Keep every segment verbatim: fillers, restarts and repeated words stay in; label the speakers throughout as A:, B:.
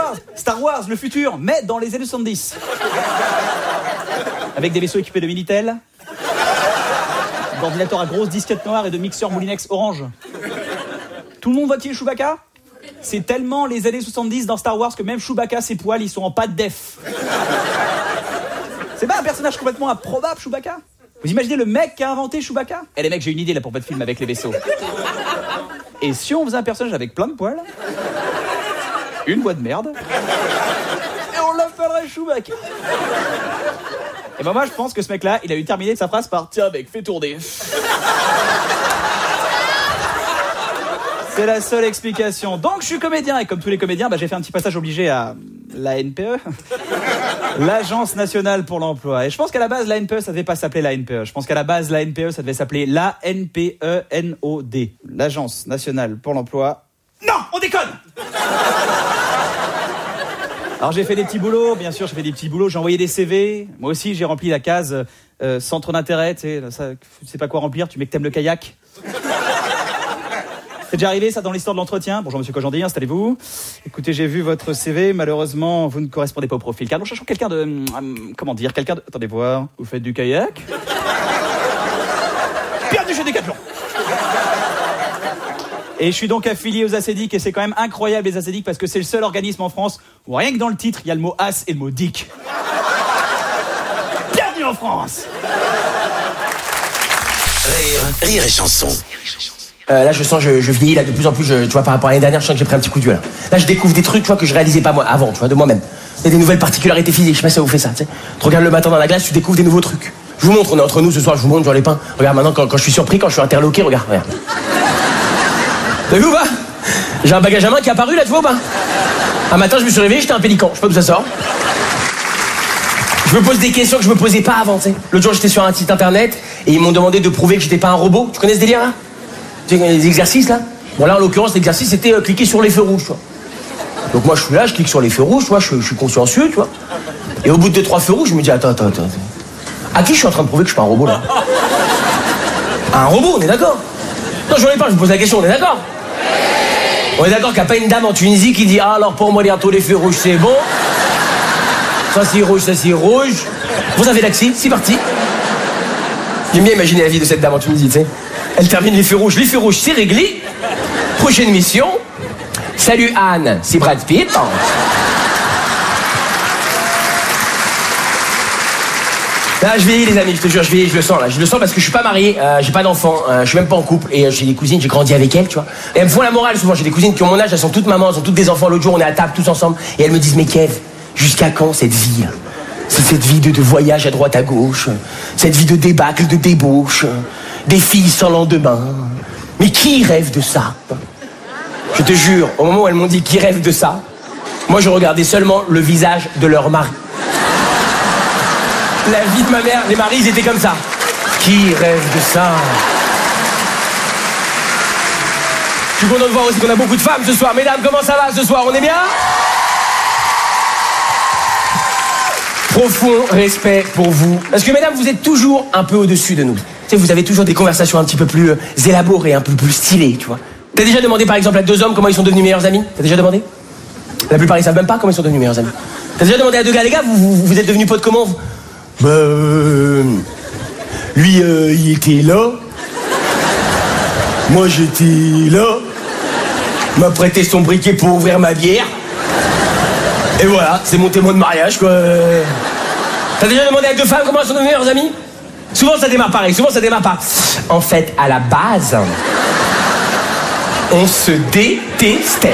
A: Wars. Star Wars, le futur, mais dans les années soixante-dix. Avec des vaisseaux équipés de Minitel, d'ordinateurs à grosses disquettes noires et de mixeurs Moulinex orange. Tout le monde voit qui est Chewbacca ? C'est tellement les années soixante-dix dans Star Wars que même Chewbacca, ses poils, ils sont en pâte def. C'est pas un personnage complètement improbable, Chewbacca ? Vous imaginez le mec qui a inventé Chewbacca ? Eh les mecs, j'ai une idée là pour votre film avec les vaisseaux. Et si on faisait un personnage avec plein de poils, une voix de merde, et on l'appellerait Chewbacca. Et ben moi je pense que ce mec-là, il a eu terminé sa phrase par « Tiens mec, fais tourner ». C'est la seule explication. Donc je suis comédien, et comme tous les comédiens, bah, j'ai fait un petit passage obligé à l'A N P E, l'Agence Nationale pour l'Emploi. Et je pense qu'à la base, l'A N P E, ça devait pas s'appeler l'A N P E. Je pense qu'à la base, l'A N P E, ça devait s'appeler l'A N P E N O D. L'Agence Nationale pour l'Emploi. Non, on déconne. Alors j'ai fait des petits boulots, bien sûr, j'ai fait des petits boulots, j'ai envoyé des C V. Moi aussi, j'ai rempli la case euh, centre d'intérêt, tu sais, ça, tu sais pas quoi remplir, tu mets que t'aimes le kayak. C'est déjà arrivé, ça, dans l'histoire de l'entretien ? Bonjour, monsieur Kojandi, installez-vous. Écoutez, j'ai vu votre C V. Malheureusement, vous ne correspondez pas au profil. Car nous cherchons quelqu'un de... Hum, comment dire ? Quelqu'un de... Attendez voir. Vous faites du kayak ? Bienvenue chez Decathlon. Et je suis donc affilié aux Acédiques. Et c'est quand même incroyable, les Acédiques, parce que c'est le seul organisme en France où rien que dans le titre, il y a le mot as et le mot dick. Bienvenue en France.
B: Rire, rire et chanson.
C: Euh, là, je sens, je, je vieillis là de plus en plus. Je, tu vois, par rapport à l'année dernière, je sens que j'ai pris un petit coup de vieux là. Là, je découvre des trucs, tu vois, que je réalisais pas moi avant, tu vois, de moi-même. Il y a des nouvelles particularités physiques. Je sais pas si ça vous fait ça. Tu sais, tu regardes le matin dans la glace, tu découvres des nouveaux trucs. Je vous montre, on est entre nous ce soir. Je vous montre, j'en ai peint. Regarde maintenant, quand, quand je suis surpris, quand je suis interloqué, regarde, regarde. T'as vu ou pas ? J'ai un bagage à main qui est apparu là, tu vois ou pas ? Un matin, je me suis réveillé, j'étais un pélican. Je sais pas d'où ça sort. Je me pose des questions que je me posais pas avant, tu sais. L'autre jour, j'étais sur un site internet et ils m'ont demandé de prouver que j'étais pas un robot. Tu connais ce délire là ? Les exercices là. Bon là en l'occurrence l'exercice c'était euh, cliquer sur les feux rouges, tu vois. Donc moi je suis là, je clique sur les feux rouges, tu vois, je, je suis consciencieux, tu vois. Et au bout de deux, trois feux rouges, je me dis attends, attends, attends. À qui je suis en train de prouver que je suis pas un robot là ? Un robot, on est d'accord ? Non, je n'en ai pas, je me pose la question, on est d'accord ? On est d'accord qu'il n'y a pas une dame en Tunisie qui dit ah alors pour moi bientôt les feux rouges c'est bon. Ça c'est rouge, ça c'est rouge. Vous avez l'accès, c'est parti. J'aime bien imaginer la vie de cette dame en Tunisie, tu sais. Elle termine les feux rouges. Les feux rouges, c'est réglé. Prochaine mission. Salut Anne, c'est Brad Pitt. Là, je vieillis les amis, je te jure, je vieillis, je le sens là. Je le sens parce que je suis pas marié, euh, j'ai pas d'enfant, euh, je suis même pas en couple. Et euh, j'ai des cousines, j'ai grandi avec elles, tu vois. Et elles me font la morale souvent. J'ai des cousines qui ont mon âge, elles sont toutes mamans, elles ont toutes des enfants. L'autre jour, on est à table tous ensemble. Et elles me disent, mais Kev, jusqu'à quand cette vie là ? C'est cette vie de, de voyage à droite à gauche, cette vie de débâcle, de débauche, des filles sans lendemain. Mais qui rêve de ça ? Je te jure, au moment où elles m'ont dit qui rêve de ça, moi je regardais seulement le visage de leur mari. La vie de ma mère, les maris ils étaient comme ça. Qui rêve de ça ? Je suis content de voir aussi qu'on a beaucoup de femmes ce soir. Mesdames, comment ça va ce soir ? On est bien ? Profond respect pour vous. Parce que mesdames, vous êtes toujours un peu au-dessus de nous. Tu sais, vous avez toujours des conversations un petit peu plus euh, élaborées, un peu plus stylées, tu vois. T'as déjà demandé par exemple à deux hommes comment ils sont devenus meilleurs amis ? T'as déjà demandé ? La plupart ils savent même pas comment ils sont devenus meilleurs amis. T'as déjà demandé à deux gars, les gars, vous, vous, vous êtes devenus potes comment vous ? Bah euh, lui euh, il était là. Moi j'étais là. Il m'a prêté son briquet pour ouvrir ma bière. Et voilà, c'est mon témoin de mariage, quoi. T'as déjà demandé à deux femmes comment elles sont devenues meilleures amies ? Souvent, ça démarre pareil. Souvent, ça démarre pas. En fait, à la base, on se détestait.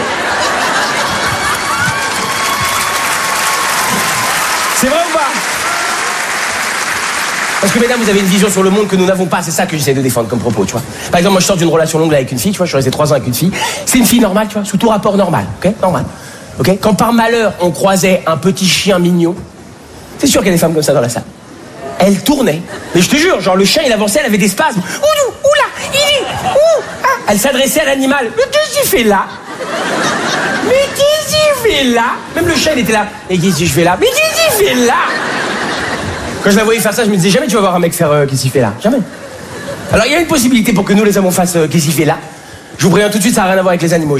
C: C'est vrai ou pas ? Parce que, mesdames, vous avez une vision sur le monde que nous n'avons pas. C'est ça que j'essaie de défendre comme propos, tu vois. Par exemple, moi, je sors d'une relation longue là, avec une fille, tu vois. Je suis resté trois ans avec une fille. C'est une fille normale, tu vois, sous tout rapport normal, ok ? Normal. Okay. Quand par malheur on croisait un petit chien mignon, c'est sûr qu'il y a des femmes comme ça dans la salle. Elle tournait, mais je te jure, genre le chien il avançait, elle avait des spasmes. Oulou, oula, il est, ouh, ah. Elle s'adressait à l'animal. Mais qu'est-ce qu'il fait là ? Mais qu'est-ce qu'il fait là ? Même le chien il était là. Mais qu'est-ce que je fais là ? Mais qu'est-ce qu'il fait là ? Quand je la voyais faire ça, je me disais jamais tu vas voir un mec faire euh, qu'est-ce qu'il fait là ? Jamais. Alors il y a une possibilité pour que nous les hommes on fasse euh, qu'est-ce qu'il fait là ? Je vous préviens tout de suite, ça n'a rien à voir avec les animaux.